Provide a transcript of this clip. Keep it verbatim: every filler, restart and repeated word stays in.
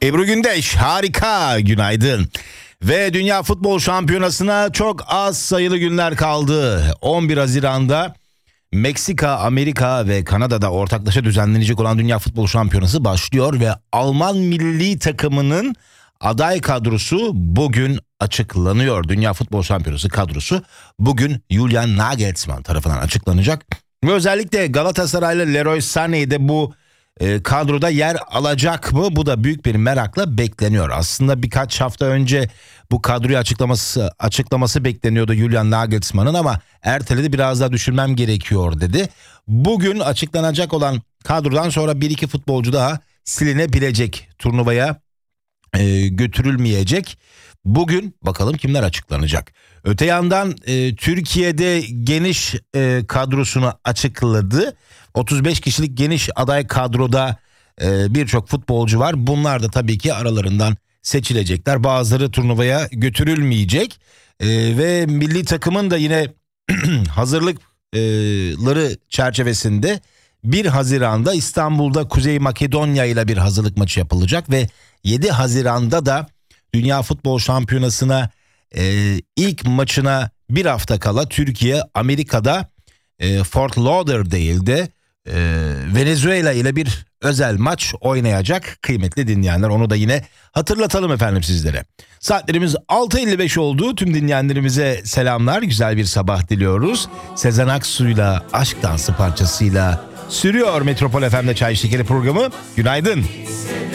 Ebru Gündeş, harika, günaydın. Ve Dünya Futbol Şampiyonası'na çok az sayılı günler kaldı. on bir Haziran'da Meksika, Amerika ve Kanada'da ortaklaşa düzenlenecek olan Dünya Futbol Şampiyonası başlıyor ve Alman milli takımının aday kadrosu bugün açıklanıyor. Dünya Futbol Şampiyonası kadrosu bugün Julian Nagelsmann tarafından açıklanacak. Ve özellikle Galatasaraylı Leroy Sané de bu e, kadroda yer alacak mı? Bu da büyük bir merakla bekleniyor. Aslında birkaç hafta önce bu kadroyu açıklaması açıklaması bekleniyordu Julian Nagelsmann'ın ama erteledi, biraz daha düşünmem gerekiyor dedi. Bugün açıklanacak olan kadrodan sonra bir iki futbolcu daha silinebilecek, turnuvaya e, götürülmeyecek. Bugün bakalım kimler açıklanacak. Öte yandan e, Türkiye'de geniş e, kadrosunu açıkladı. otuz beş kişilik geniş aday kadroda e, birçok futbolcu var. Bunlar da tabii ki aralarından seçilecekler. Bazıları turnuvaya götürülmeyecek. E, ve milli takımın da yine hazırlıkları çerçevesinde bir Haziran'da İstanbul'da Kuzey Makedonya ile bir hazırlık maçı yapılacak ve yedi Haziran'da da Dünya Futbol Şampiyonası'na e, ilk maçına bir hafta kala Türkiye Amerika'da e, Fort Lauderdale'de e, Venezuela ile bir özel maç oynayacak kıymetli dinleyenler. Onu da yine hatırlatalım efendim sizlere. Saatlerimiz altı elli beş oldu. Tüm dinleyenlerimize selamlar. Güzel bir sabah diliyoruz. Sezen Aksu'yla Aşk Dansı parçasıyla sürüyor Metropol F M'de Çay Şekeri programı. Günaydın.